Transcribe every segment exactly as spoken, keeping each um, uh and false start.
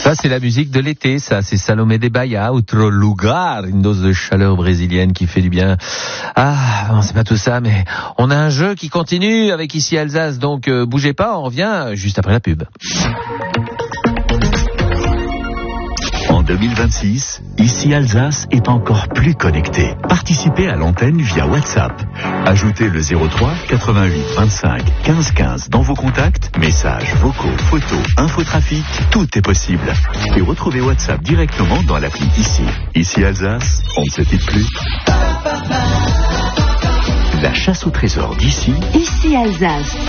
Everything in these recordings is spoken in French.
Ça, c'est la musique de l'été, ça. C'est Salomé de Bahia, Outro Lugar, une dose de chaleur brésilienne qui fait du bien. Ah, non, c'est pas tout ça, mais on a un jeu qui continue avec Ici Alsace, donc euh, bougez pas, on revient juste après la pub. En deux mille vingt-six, Ici Alsace est encore plus connecté. Participez à l'antenne via WhatsApp. Ajoutez le zéro trois quatre-vingt-huit vingt-cinq quinze quinze dans vos contacts. Messages, vocaux, photos, infotrafic, tout est possible. Et retrouvez WhatsApp directement dans l'appli Ici. Ici Alsace, on ne se quitte plus. La chasse au trésor d'ici. Ici Alsace.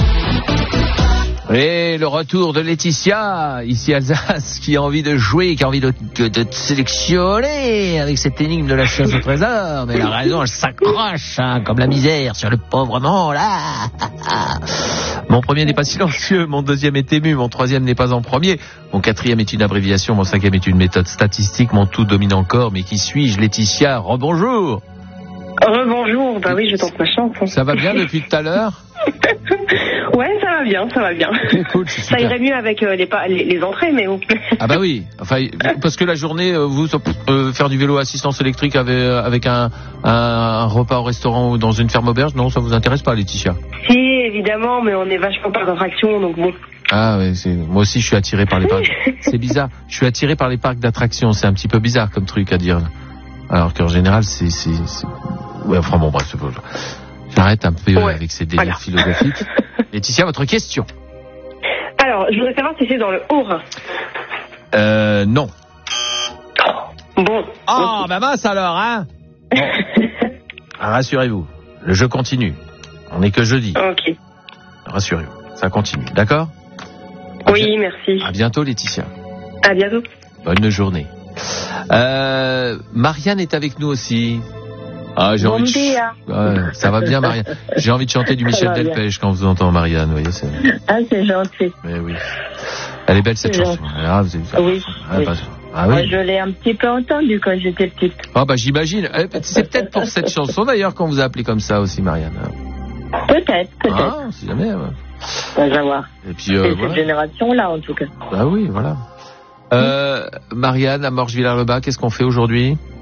Et le retour de Laetitia, ici Alsace, qui a envie de jouer, qui a envie de, de, de te sélectionner avec cette énigme de la chasse au trésor. Mais elle a raison, elle s'accroche, hein, comme la misère sur le pauvre monde, là. Mon premier n'est pas silencieux, mon deuxième est ému, mon troisième n'est pas en premier, mon quatrième est une abréviation, mon cinquième est une méthode statistique, mon tout domine encore. Mais qui suis-je, Laetitia? Rebonjour. Rebonjour, bah oui, je tente ma chance. Hein. Ça va bien depuis tout à l'heure? Ouais, ça va bien, ça va bien. Cool, ça irait mieux avec euh, les, pa- les, les entrées, mais bon. Ah bah oui, enfin, parce que la journée, vous, euh, faire du vélo à assistance électrique avec, avec un, un, un repas au restaurant ou dans une ferme auberge, non, ça vous intéresse pas, Laetitia? Si, évidemment, mais on est vachement par d'attraction, donc bon. Ah oui, c'est... moi aussi je suis attiré par les parcs. C'est bizarre, je suis attiré par les parcs d'attractions, c'est un petit peu bizarre comme truc à dire. Alors qu'en général, c'est... c'est, c'est... Ouais, enfin bon, bref, c'est pas... J'arrête un peu ouais, avec ces délires voilà. philosophiques. Laetitia, votre question. Alors, je voudrais savoir si c'est dans le Haut-Rhin. Euh, non. Bon. Oh, bah mince alors, hein bon. Ah, rassurez-vous, le jeu continue. On n'est que jeudi. Ok. Rassurez-vous, ça continue, d'accord? Oui, bi- merci. À bientôt, Laetitia. À bientôt. Bonne journée. Euh, Marianne est avec nous aussi. Ah, j'ai bon envie de ch... ouais, ça va bien, Marianne. J'ai envie de chanter du Michel Delpech quand vous entendez Marianne, vous voyez. C'est... Ah, c'est gentil. Mais oui. Elle est belle cette c'est chanson. Ah, vous avez... Oui. Ah, oui. Bah... ah oui. Moi, je l'ai un petit peu entendue quand j'étais petite. Ah bah j'imagine. C'est peut-être pour cette chanson d'ailleurs qu'on vous a appelé comme ça aussi, Marianne. Peut-être, peut-être. Ah, si jamais. Ouais. On va voir. Et puis euh, c'est voilà. Cette génération-là, en tout cas. Bah oui, voilà. Euh, Marianne, à Morges-Villars-le-Bas, qu'est-ce qu'on fait aujourd'hui?